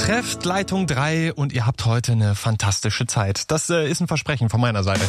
Trefft Leitung 3 und ihr habt heute eine fantastische Zeit. Das ist ein Versprechen von meiner Seite.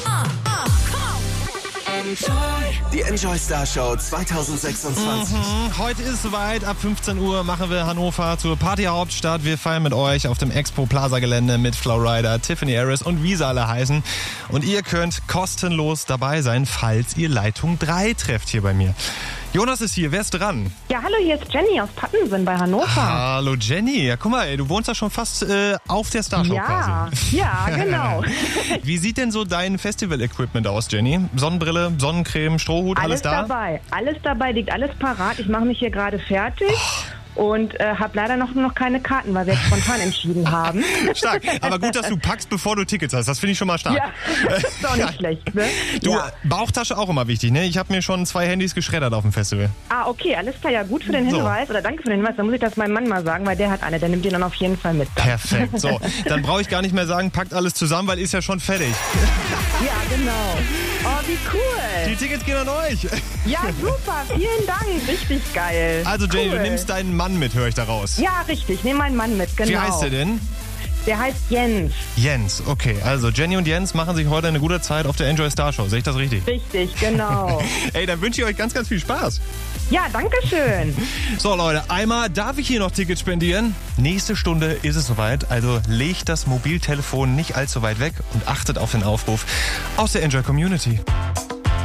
Die Enjoy Star Show 2026. Heute ist es soweit. Ab 15 Uhr machen wir Hannover zur Partyhauptstadt. Wir feiern mit euch auf dem Expo Plaza Gelände mit Flowrider, Tiffany Harris und wie sie alle heißen. Und ihr könnt kostenlos dabei sein, falls ihr Leitung 3 trefft hier bei mir. Jonas ist hier, wer ist dran? Ja, hallo, hier ist Jenny aus Pattensen bei Hannover. Hallo Jenny, ja guck mal, ey, du wohnst ja schon fast auf der Starshow quasi. Ja, genau. Wie sieht denn so dein Festival-Equipment aus, Jenny? Sonnenbrille, Sonnencreme, Strohhut, alles da? Alles dabei, liegt alles parat. Ich mache mich hier gerade fertig. Und habe leider noch keine Karten, weil wir jetzt spontan entschieden haben. Stark, aber gut, dass du packst, bevor du Tickets hast. Das finde ich schon mal stark. Ja, das ist auch nicht schlecht, ne? Du, ja. Bauchtasche auch immer wichtig, ne? Ich habe mir schon 2 Handys geschreddert auf dem Festival. Ah, okay, alles klar. Ja, gut für den Hinweis. Oder danke für den Hinweis. Dann muss ich das meinem Mann mal sagen, weil der hat eine. Der nimmt den dann auf jeden Fall mit. Perfekt. So, dann brauche ich gar nicht mehr sagen, packt alles zusammen, weil ist ja schon fertig. Ja, genau. Oh, wie cool. Die Tickets gehen an euch. Ja, super. Vielen Dank. Richtig geil. Also Jenny, cool. Du nimmst deinen Mann mit, höre ich da raus. Ja, richtig. Ich nehme meinen Mann mit, genau. Wie heißt der denn? Der heißt Jens. Jens, okay. Also Jenny und Jens machen sich heute eine gute Zeit auf der Enjoy Star Show. Sehe ich das richtig? Richtig, genau. Ey, dann wünsche ich euch ganz, ganz viel Spaß. Ja, danke schön. So Leute, einmal darf ich hier noch Tickets spendieren. Nächste Stunde ist es soweit. Also legt das Mobiltelefon nicht allzu weit weg und achtet auf den Aufruf aus der Enjoy Community.